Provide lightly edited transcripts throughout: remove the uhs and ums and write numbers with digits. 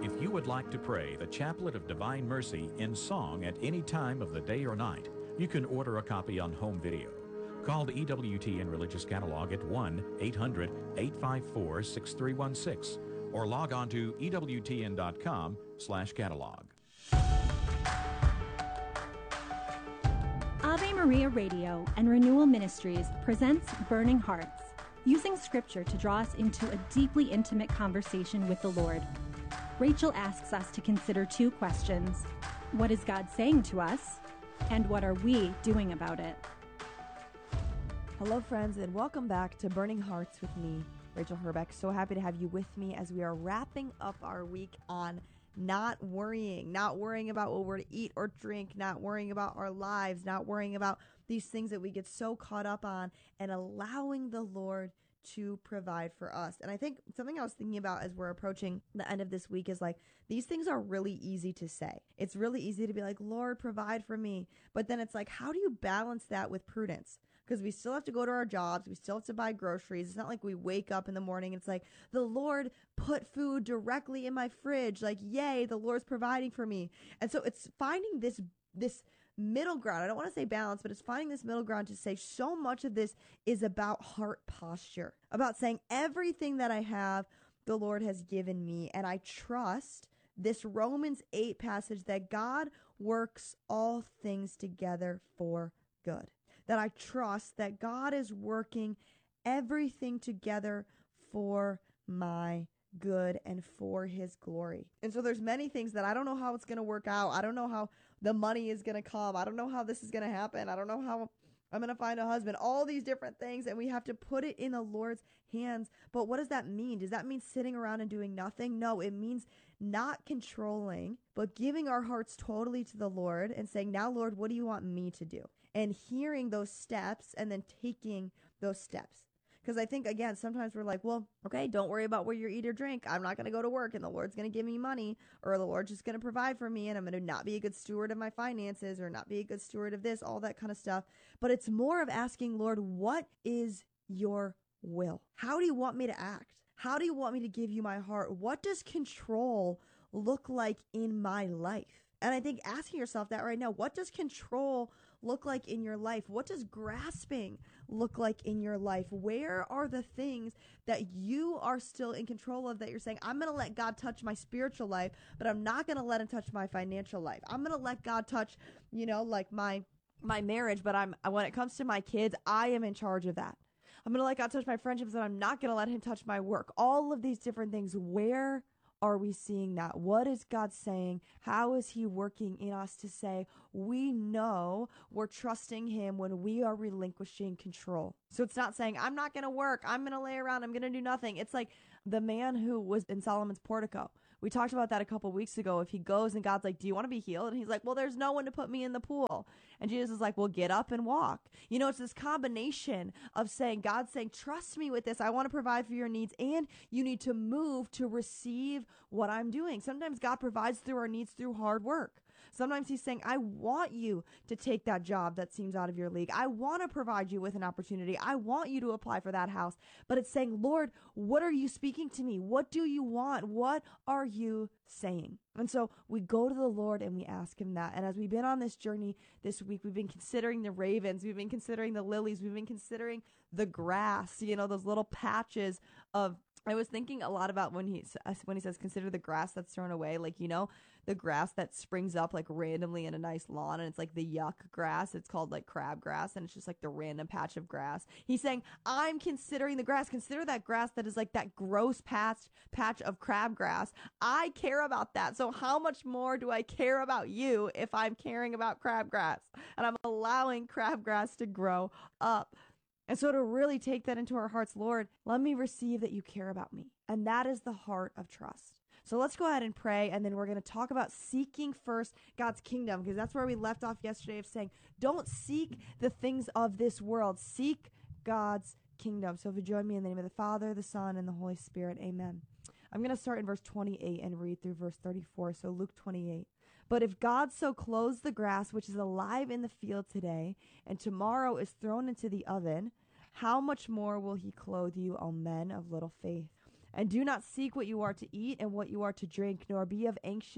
If you would like to pray the Chaplet of Divine Mercy in song at any time of the day or night, you can order a copy on home video. Call the EWTN Religious Catalog at 1-800-854-6316 or log on to EWTN.com/catalog. Ave Maria Radio and Renewal Ministries presents Burning Hearts, using Scripture to draw us into a deeply intimate conversation with the Lord. Rachel asks us to consider two questions. What is God saying to us? And what are we doing about it? Hello, friends, and welcome back to Burning Hearts with me, Rachel Herbeck. So happy to have you with me as we are wrapping up our week on not worrying about what we're to eat or drink, not worrying about our lives, not worrying about these things that we get so caught up on, and allowing the Lord to provide for us. And I think something I was thinking about as we're approaching the end of this week is like, these things are really easy to say. It's really easy to be like, Lord, provide for me. But then it's like, how do you balance that with prudence? Because we still have to go to our jobs. We still have to buy groceries. It's not like we wake up in the morning and it's like, the Lord put food directly in my fridge. Like, yay, the Lord's providing for me. And so it's finding this middle ground. I don't want to say balance, but it's finding this middle ground to say so much of this is about heart posture, about saying everything that I have, the Lord has given me. And I trust this Romans 8 passage that God works all things together for good. That I trust that God is working everything together for my good and for his glory. And so there's many things that I don't know how it's going to work out. I don't know how the money is going to come. I don't know how this is going to happen. I don't know how I'm going to find a husband. All these different things, and we have to put it in the Lord's hands. But what does that mean? Does that mean sitting around and doing nothing? No, it means not controlling, but giving our hearts totally to the Lord and saying, now, Lord, what do you want me to do? And hearing those steps and then taking those steps. Because I think, again, sometimes we're like, well, okay, don't worry about where you eat or drink. I'm not going to go to work and the Lord's going to give me money, or the Lord's just going to provide for me and I'm going to not be a good steward of my finances or not be a good steward of this, all that kind of stuff. But it's more of asking, Lord, what is your will? How do you want me to act? How do you want me to give you my heart? What does control look like in my life? And I think asking yourself that right now, what does control look like in your life? What does grasping look like in your life? Where are the things that you are still in control of that you're saying, I'm going to let God touch my spiritual life, but I'm not going to let him touch my financial life. I'm going to let God touch, like my marriage, but when it comes to my kids, I am in charge of that. I'm going to let God touch my friendships, but I'm not going to let him touch my work. All of these different things. Where are we seeing that? What is God saying? How is he working in us to say, we know we're trusting him when we are relinquishing control? So it's not saying, I'm not going to work. I'm going to lay around. I'm going to do nothing. It's like the man who was in Solomon's portico. We talked about that a couple weeks ago. If he goes and God's like, do you want to be healed? And he's like, well, there's no one to put me in the pool. And Jesus is like, well, get up and walk. It's this combination of saying, God's saying, trust me with this. I want to provide for your needs. And you need to move to receive what I'm doing. Sometimes God provides through our needs through hard work. Sometimes he's saying, I want you to take that job that seems out of your league. I want to provide you with an opportunity. I want you to apply for that house. But it's saying, Lord, what are you speaking to me? What do you want? What are you saying? And so we go to the Lord and we ask him that. And as we've been on this journey this week, we've been considering the ravens. We've been considering the lilies. We've been considering the grass, those little patches of. I was thinking a lot about when he says, consider the grass that's thrown away, the grass that springs up like randomly in a nice lawn, and it's like the yuck grass. It's called like crabgrass, and it's just like the random patch of grass. He's saying, I'm considering the grass. Consider that grass that is like that gross patch of crabgrass. I care about that. So how much more do I care about you if I'm caring about crabgrass and I'm allowing crabgrass to grow up? And so to really take that into our hearts, Lord, let me receive that you care about me. And that is the heart of trust. So let's go ahead and pray, and then we're going to talk about seeking first God's kingdom, because that's where we left off yesterday, of saying, don't seek the things of this world. Seek God's kingdom. So if you join me in the name of the Father, the Son, and the Holy Spirit, amen. I'm going to start in verse 28 and read through verse 34. So Luke 28. But if God so clothes the grass, which is alive in the field today, and tomorrow is thrown into the oven, how much more will he clothe you, O men of little faith? And do not seek what you are to eat and what you are to drink, nor be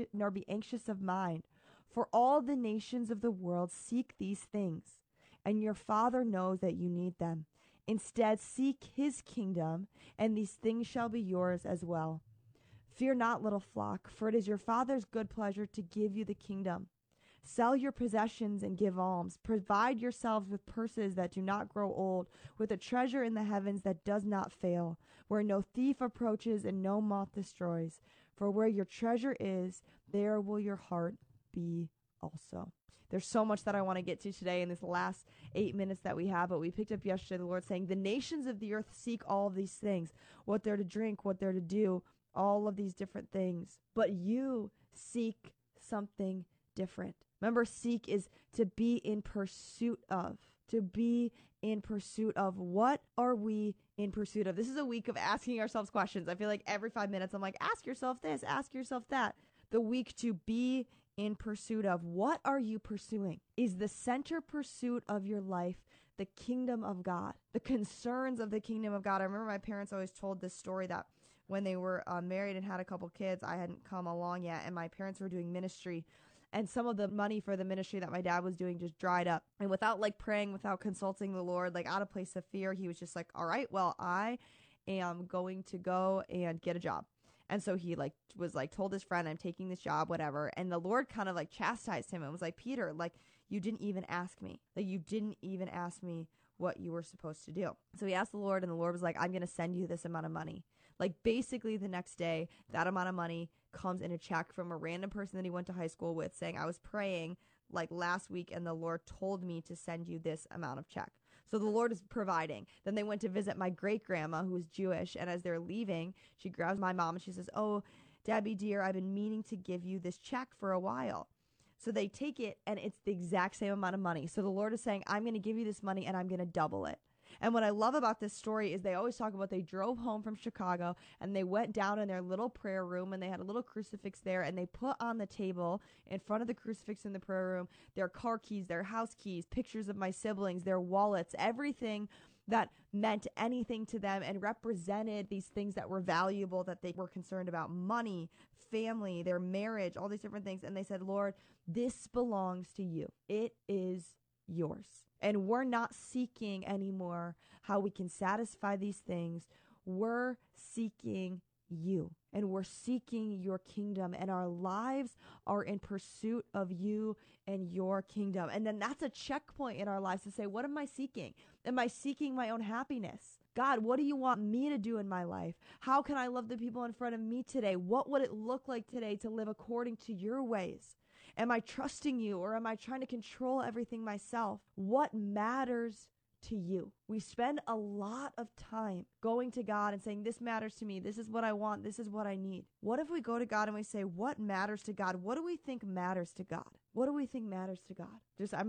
anxious of mind. For all the nations of the world seek these things, and your Father knows that you need them. Instead, seek his kingdom, and these things shall be yours as well. Fear not, little flock, for it is your Father's good pleasure to give you the kingdom. Sell your possessions and give alms. Provide yourselves with purses that do not grow old, with a treasure in the heavens that does not fail, where no thief approaches and no moth destroys. For where your treasure is, there will your heart be also. There's so much that I want to get to today in this last 8 minutes that we have, but we picked up yesterday the Lord saying, the nations of the earth seek all of these things, what they're to drink, what they're to do, all of these different things. But you seek something different. Remember, seek is to be in pursuit of. To be in pursuit of. What are we in pursuit of? This is a week of asking ourselves questions. I feel like every 5 minutes I'm like, ask yourself this, ask yourself that. The week to be in pursuit of. What are you pursuing? Is the center pursuit of your life the kingdom of God? The concerns of the kingdom of God? I remember my parents always told this story that when they were married and had a couple kids, I hadn't come along yet, and my parents were doing ministry. And some of the money for the ministry that my dad was doing just dried up. And without praying, without consulting the Lord, out of place of fear, he was just like, all right, well, I am going to go and get a job. And so he was told his friend, I'm taking this job, whatever. And the Lord kind of chastised him and was like, Peter, you didn't even ask me. You didn't even ask me what you were supposed to do. So he asked the Lord, and the Lord was like, I'm going to send you this amount of money. Basically the next day, that amount of money comes in a check from a random person that he went to high school with, saying, I was praying last week and the Lord told me to send you this amount of check. So the Lord is providing. Then they went to visit my great grandma, who was Jewish. And as they're leaving, she grabs my mom and she says, oh, Debbie, dear, I've been meaning to give you this check for a while. So they take it, and it's the exact same amount of money. So the Lord is saying, I'm going to give you this money and I'm going to double it. And what I love about this story is they always talk about they drove home from Chicago and they went down in their little prayer room, and they had a little crucifix there, and they put on the table in front of the crucifix in the prayer room their car keys, their house keys, pictures of my siblings, their wallets, everything that meant anything to them and represented these things that were valuable, that they were concerned about: money, family, their marriage, all these different things. And they said, Lord, this belongs to you. It is yours. And we're not seeking anymore how we can satisfy these things. We're seeking you, and we're seeking your kingdom, and our lives are in pursuit of you and your kingdom. And then that's a checkpoint in our lives to say, what am I seeking? Am I seeking my own happiness? God, what do you want me to do in my life? How can I love the people in front of me today? What would it look like today to live according to your ways? Am I trusting you, or am I trying to control everything myself? What matters to you? We spend a lot of time going to God and saying, this matters to me. This is what I want. This is what I need. What if we go to God and we say, what matters to God? What do we think matters to God? What do we think matters to God? I'm